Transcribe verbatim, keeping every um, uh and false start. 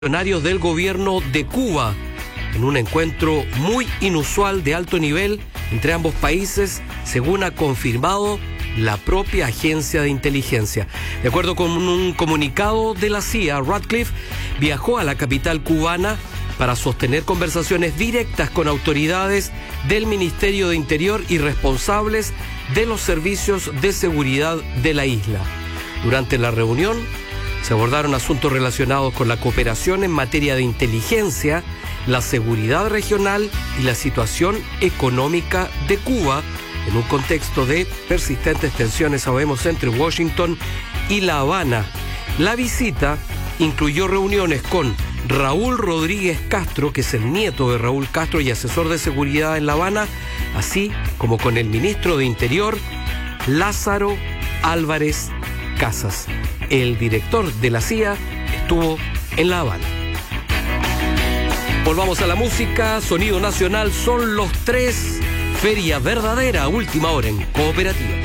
Funcionarios del gobierno de Cuba en un encuentro muy inusual de alto nivel entre ambos países, según ha confirmado la propia agencia de inteligencia. De acuerdo con un comunicado de la C I A, Ratcliffe viajó a la capital cubana para sostener conversaciones directas con autoridades del Ministerio de Interior y responsables de los servicios de seguridad de la isla. Durante la reunión se abordaron asuntos relacionados con la cooperación en materia de inteligencia, la seguridad regional y la situación económica de Cuba, en un contexto de persistentes tensiones, sabemos, entre Washington y La Habana. La visita incluyó reuniones con Raúl Rodríguez Castro, que es el nieto de Raúl Castro y asesor de seguridad en La Habana, así como con el ministro de Interior, Lázaro Álvarez Casas. El director de la C I A estuvo en La Habana. Volvamos a la música. Sonido nacional, son los tres. Feria verdadera, última hora en Cooperativa.